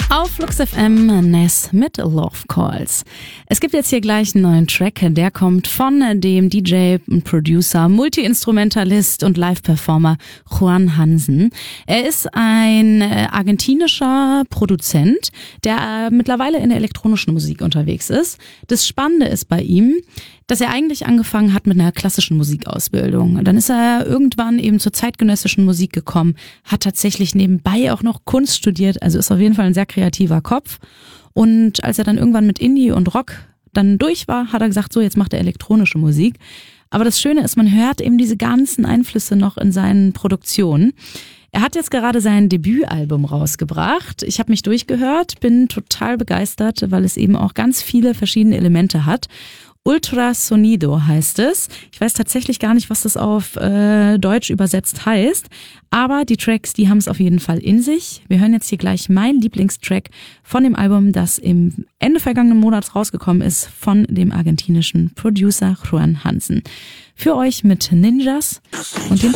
Auf Flux FM Ness mit Love Calls. Es gibt jetzt hier gleich einen neuen Track, der kommt von dem DJ, Producer, Multi-Instrumentalist und Live-Performer Juan Hansen. Er ist ein argentinischer Produzent, der mittlerweile in der elektronischen Musik unterwegs ist. Das Spannende ist bei ihm, dass er eigentlich angefangen hat mit einer klassischen Musikausbildung. Dann ist er irgendwann eben zur zeitgenössischen Musik gekommen, hat tatsächlich nebenbei auch noch Kunst studiert, also ist auf jeden Fall ein sehr kreativer Kopf. Und als er dann irgendwann mit Indie und Rock dann durch war, hat er gesagt, so jetzt macht er elektronische Musik. Aber das Schöne ist, man hört eben diese ganzen Einflüsse noch in seinen Produktionen. Er hat jetzt gerade sein Debütalbum rausgebracht. Ich habe mich durchgehört, bin total begeistert, weil es eben auch ganz viele verschiedene Elemente hat. Ultrasonido heißt es. Ich weiß tatsächlich gar nicht, was das auf Deutsch übersetzt heißt, aber die Tracks, die haben es auf jeden Fall in sich. Wir hören jetzt hier gleich meinen Lieblingstrack von dem Album, das im Ende vergangenen Monats rausgekommen ist, von dem argentinischen Producer Juan Hansen. Für euch mit Ninjas und dem